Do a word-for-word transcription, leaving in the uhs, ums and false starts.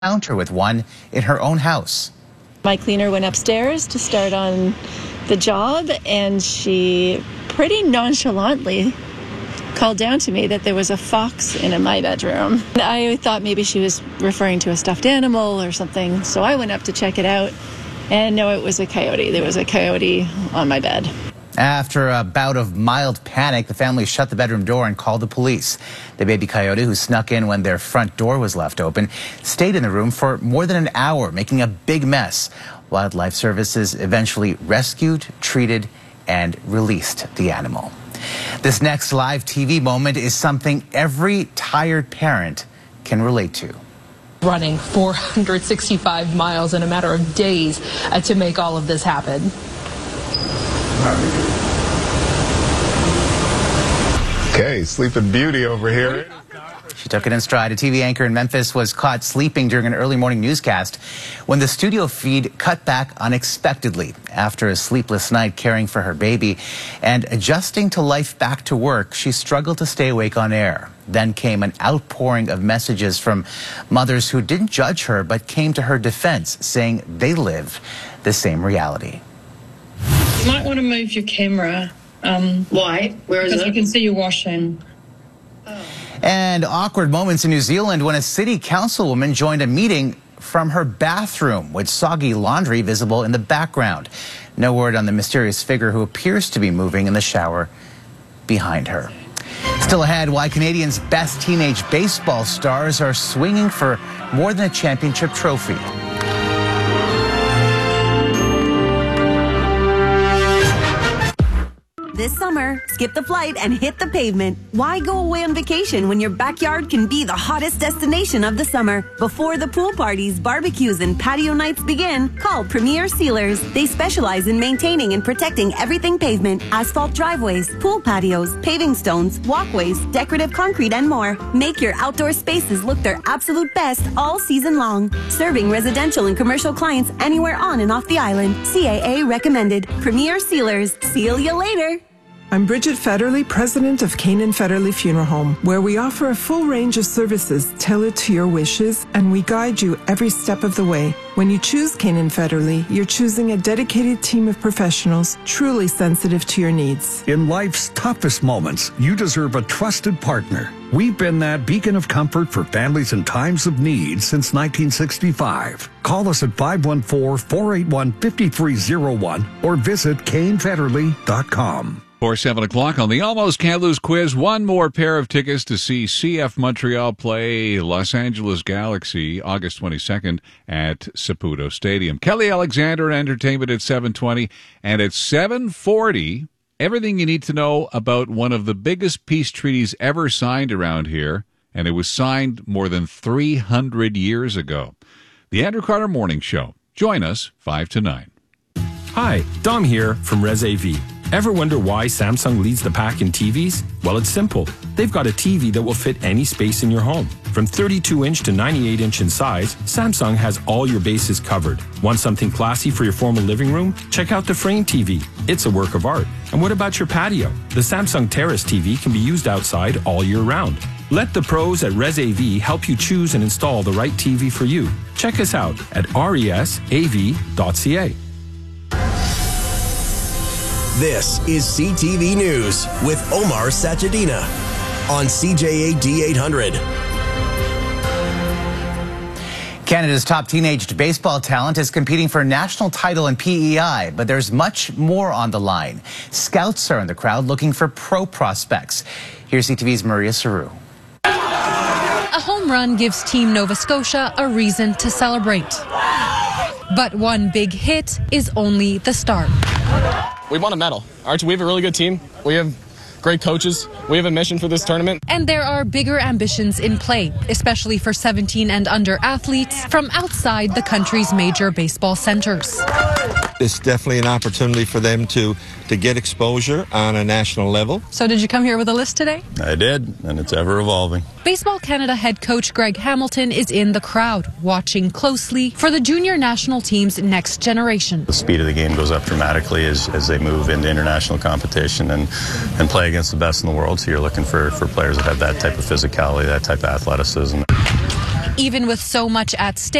encounter with one in her own house. My cleaner went upstairs to start on the job, and she pretty nonchalantly called down to me that there was a fox in my bedroom. I thought maybe she was referring to a stuffed animal or something, so I went up to check it out, and no, it was a coyote. There was a coyote on my bed. After a bout of mild panic, the family shut the bedroom door and called the police. The baby coyote, who snuck in when their front door was left open, stayed in the room for more than an hour, making a big mess. Wildlife Services eventually rescued, treated, and released the animal. This next live T V moment is something every tired parent can relate to. Running four hundred sixty-five miles in a matter of days uh, to make all of this happen. Okay, Sleeping Beauty over here. She took it in stride. A T V anchor in Memphis was caught sleeping during an early morning newscast when the studio feed cut back unexpectedly. After a sleepless night caring for her baby and adjusting to life back to work, she struggled to stay awake on air. Then came an outpouring of messages from mothers who didn't judge her but came to her defense, saying they live the same reality. You might want to move your camera. Um, Why? Where is it? Because we can see you washing. Oh. And awkward moments in New Zealand when a city councilwoman joined a meeting from her bathroom with soggy laundry visible in the background. No word on the mysterious figure who appears to be moving in the shower behind her. Still ahead, why Canadians' best teenage baseball stars are swinging for more than a championship trophy. This summer, skip the flight and hit the pavement. Why go away on vacation when your backyard can be the hottest destination of the summer? Before the pool parties, barbecues, and patio nights begin, call Premier Sealers. They specialize in maintaining and protecting everything pavement, asphalt driveways, pool patios, paving stones, walkways, decorative concrete, and more. Make your outdoor spaces look their absolute best all season long. Serving residential and commercial clients anywhere on and off the island. C A A recommended. Premier Sealers. Seal you later. I'm Bridget Federley, president of Canaan Federley Funeral Home, where we offer a full range of services tailored to your wishes, and we guide you every step of the way. When you choose Canaan Federley, you're choosing a dedicated team of professionals truly sensitive to your needs. In life's toughest moments, you deserve a trusted partner. We've been that beacon of comfort for families in times of need since nineteen sixty-five. Call us at five one four, four eight one, five three zero one or visit Kane Federley dot com. For seven o'clock on the Almost Can't Lose quiz, one more pair of tickets to see C F Montreal play Los Angeles Galaxy August twenty-second at Saputo Stadium. Kelly Alexander Entertainment at seven twenty, and at seven forty, everything you need to know about one of the biggest peace treaties ever signed around here, and it was signed more than three hundred years ago. The Andrew Carter Morning Show. Join us five to nine. Hi, Dom here from Res A V. Ever wonder why Samsung leads the pack in T Vs? Well, it's simple. They've got a T V that will fit any space in your home. From thirty-two inch to ninety-eight inch in size, Samsung has all your bases covered. Want something classy for your formal living room? Check out the Frame T V. It's a work of art. And what about your patio? The Samsung Terrace T V can be used outside all year round. Let the pros at Res A V help you choose and install the right T V for you. Check us out at res a v dot c a. This is C T V News with Omar Sachedina on C J A D eight hundred. Canada's top teenage baseball talent is competing for a national title in P E I, but there's much more on the line. Scouts are in the crowd looking for pro prospects. Here's C T V's Maria Saru. A home run gives Team Nova Scotia a reason to celebrate. But one big hit is only the start. We won a medal. Archie, we have a really good team. We have great coaches. We have a mission for this tournament. And there are bigger ambitions in play, especially for seventeen and under athletes from outside the country's major baseball centers. It's definitely an opportunity for them to, to get exposure on a national level. So did you come here with a list today? I did, and it's ever evolving. Baseball Canada head coach Greg Hamilton is in the crowd, watching closely for the junior national team's next generation. The speed of the game goes up dramatically as, as they move into international competition and, and play against the best in the world. So you're looking for, for players that have that type of physicality, that type of athleticism. Even with so much at stake,